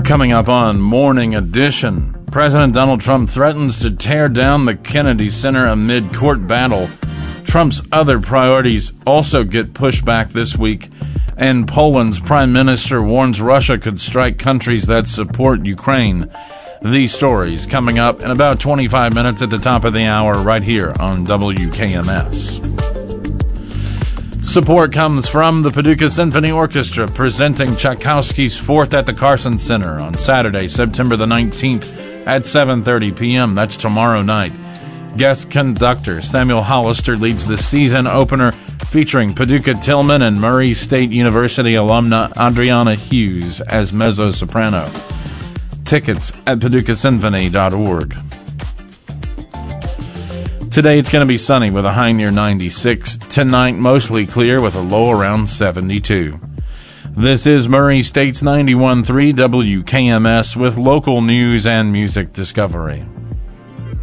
Coming up on Morning Edition, President Donald Trump threatens to tear down the Kennedy Center amid court battle. Trump's other priorities also get pushed back this week, and Poland's prime minister warns Russia could strike countries that support Ukraine. These stories coming up in about 25 minutes at the top of the hour right here on WKMS. Support comes from the Paducah Symphony Orchestra, presenting Tchaikovsky's Fourth at the Carson Center on Saturday, September the 19th at 7:30 p.m. That's tomorrow night. Guest conductor Samuel Hollister leads the season opener, featuring Paducah Tillman and Murray State University alumna Adriana Hughes as mezzo-soprano. Tickets at paducahsymphony.org. Today it's going to be sunny with a high near 96. Tonight mostly clear with a low around 72. This is Murray State's 91.3 WKMS with local news and music discovery.